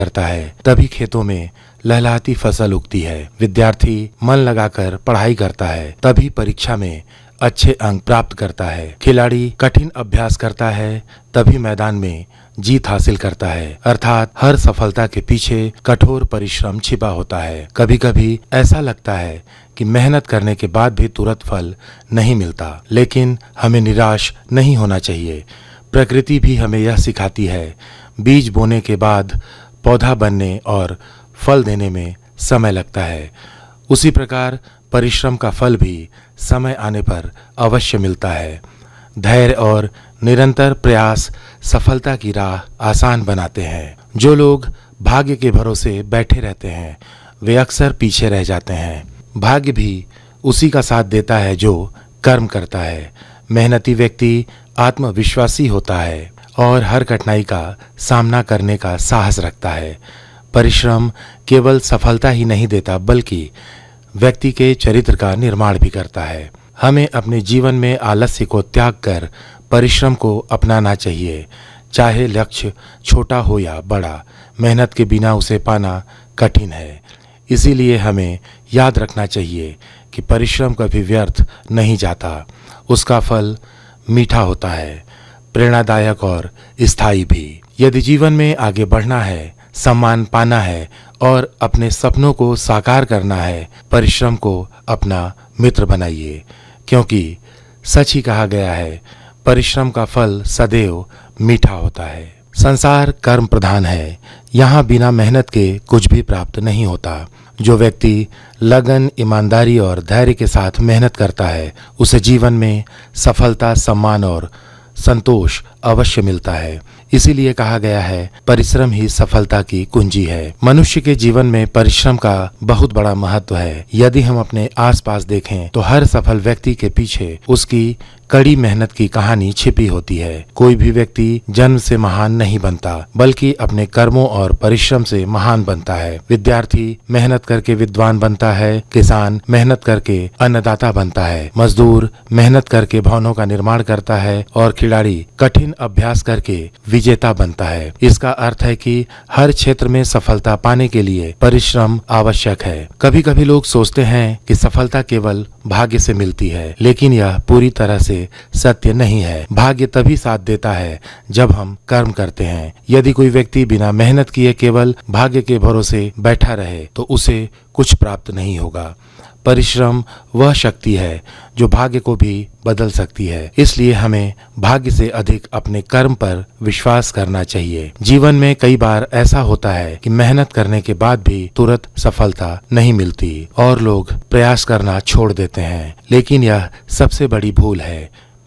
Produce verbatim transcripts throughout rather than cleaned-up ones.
करता है तभी खेतों में लहलहाती फसल उगती है। विद्यार्थी मन लगाकर पढ़ाई करता है तभी परीक्षा में अच्छे अंक प्राप्त करता है। खिलाड़ी कठिन अभ्यास करता है तभी मैदान में जीत हासिल करता है। अर्थात हर सफलता के पीछे कठोर परिश्रम छिपा होता है। कभी कभी ऐसा लगता है कि मेहनत करने के बाद भी तुरंत फल नहीं मिलता, लेकिन हमें निराश नहीं होना चाहिए। प्रकृति भी हमें यह सिखाती है, बीज बोने के बाद पौधा बनने और फल देने में समय लगता है। उसी प्रकार परिश्रम का फल भी समय आने पर अवश्य मिलता है। धैर्य और निरंतर प्रयास सफलता की राह आसान बनाते हैं। जो लोग भाग्य के भरोसे बैठे रहते हैं वे अक्सर पीछे रह जाते हैं। भाग्य भी उसी का साथ देता है जो कर्म करता है। मेहनती व्यक्ति आत्मविश्वासी होता है और हर कठिनाई का सामना करने का साहस रखता है। परिश्रम केवल सफलता ही नहीं देता बल्कि व्यक्ति के चरित्र का निर्माण भी करता है। हमें अपने जीवन में आलस्य को त्याग कर परिश्रम को अपनाना चाहिए। चाहे लक्ष्य छोटा हो या बड़ा, मेहनत के बिना उसे पाना कठिन है। इसीलिए हमें याद रखना चाहिए कि परिश्रम कभी व्यर्थ नहीं जाता, उसका फल मीठा होता है, प्रेरणादायक और स्थायी भी। यदि जीवन में आगे बढ़ना है, सम्मान पाना है और अपने सपनों को साकार करना है, परिश्रम को अपना मित्र बनाइए, क्योंकि सच ही कहा गया है, परिश्रम का फल सदैव मीठा होता है। संसार कर्म प्रधान है, यहाँ बिना मेहनत के कुछ भी प्राप्त नहीं होता। जो व्यक्ति लगन, ईमानदारी और धैर्य के साथ मेहनत करता है उसे जीवन में सफलता, सम्मान और संतोष अवश्य मिलता है। इसीलिए कहा गया है, परिश्रम ही सफलता की कुंजी है। मनुष्य के जीवन में परिश्रम का बहुत बड़ा महत्व है। यदि हम अपने आसपास देखें तो हर सफल व्यक्ति के पीछे उसकी कड़ी मेहनत की कहानी छिपी होती है। कोई भी व्यक्ति जन्म से महान नहीं बनता बल्कि अपने कर्मों और परिश्रम से महान बनता है। विद्यार्थी मेहनत करके विद्वान बनता है, किसान मेहनत करके अन्नदाता बनता है, मजदूर मेहनत करके भवनों का निर्माण करता है और खिलाड़ी कठिन अभ्यास करके विजेता बनता है। इसका अर्थ है कि हर क्षेत्र में सफलता पाने के लिए परिश्रम आवश्यक है। कभी कभी लोग सोचते हैं कि सफलता केवल भाग्य से मिलती है, लेकिन यह पूरी तरह से सत्य नहीं है। भाग्य तभी साथ देता है जब हम कर्म करते हैं। यदि कोई व्यक्ति बिना मेहनत किए केवल भाग्य के भरोसे बैठा रहे तो उसे कुछ प्राप्त नहीं होगा। परिश्रम वह शक्ति है जो भाग्य को भी बदल सकती है। इसलिए हमें भाग्य से अधिक अपने कर्म पर विश्वास करना चाहिए। जीवन में कई बार ऐसा होता है कि मेहनत करने के बाद भी तुरंत सफलता नहीं मिलती और लोग प्रयास करना छोड़ देते हैं, लेकिन यह सबसे बड़ी भूल है।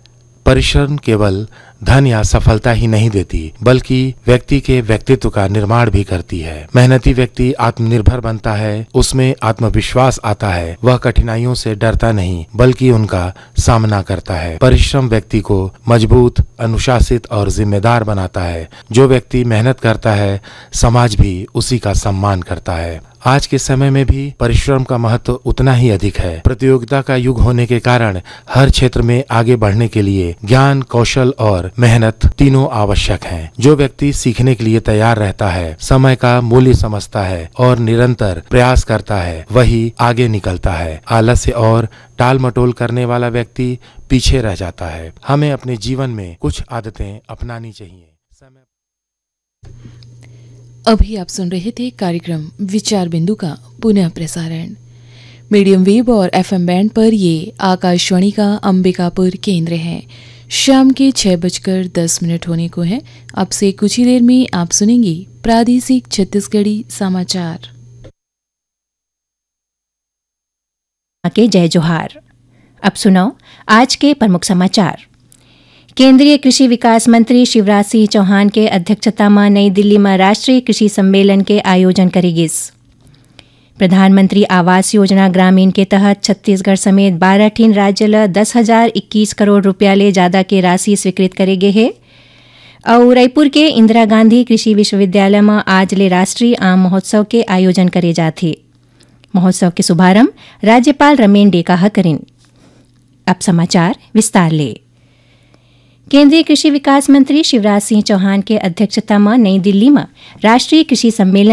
परिश्रम केवल धन या सफलता ही नहीं देती बल्कि व्यक्ति के व्यक्तित्व का निर्माण भी करती है। मेहनती व्यक्ति आत्मनिर्भर बनता है, उसमें आत्मविश्वास आता है, वह कठिनाइयों से डरता नहीं बल्कि उनका सामना करता है। परिश्रम व्यक्ति को मजबूत, अनुशासित और जिम्मेदार बनाता है। जो व्यक्ति मेहनत करता है समाज भी उसी का सम्मान करता है। आज के समय में भी परिश्रम का महत्व उतना ही अधिक है। प्रतियोगिता का युग होने के कारण हर क्षेत्र में आगे बढ़ने के लिए ज्ञान, कौशल और मेहनत तीनों आवश्यक हैं। जो व्यक्ति सीखने के लिए तैयार रहता है, समय का मूल्य समझता है और निरंतर प्रयास करता है, वही आगे निकलता है। आलस्य और टाल मटोल करने वाला व्यक्ति पीछे रह जाता है। हमें अपने जीवन में कुछ आदतें अपनानी चाहिए। समय अभी आप सुन रहे थे कार्यक्रम विचार बिंदु का पुनः प्रसारण मीडियम वेव और एफएम बैंड पर। ये आकाशवाणी का अंबिकापुर केंद्र है। शाम के छह बजकर दस मिनट होने को है। अब से कुछ ही देर में आप सुनेंगे प्रादेशिक छत्तीसगढ़ी समाचार। के जय जोहार। अब सुनो आज के प्रमुख समाचार। केंद्रीय कृषि विकास मंत्री शिवराज सिंह चौहान के अध्यक्षता में नई दिल्ली में राष्ट्रीय कृषि सम्मेलन के आयोजन करेगी। प्रधानमंत्री आवास योजना ग्रामीण के तहत छत्तीसगढ़ समेत बारह ठीन राज्य ल दस हजार इक्कीस करोड़ रुपया ले ज्यादा के राशि स्वीकृत करेगे है। और रायपुर के इंदिरा गांधी कृषि विश्वविद्यालय में आज ले राष्ट्रीय आम महोत्सव के आयोजन करे जाते। महोत्सव के शुभारंभ राज्यपाल रमेन डेका करें। अब समाचार विस्तार ले। केंद्रीय कृषि विकास मंत्री शिवराज सिंह चौहान के अध्यक्षता में नई दिल्ली में राष्ट्रीय कृषि सम्मेलन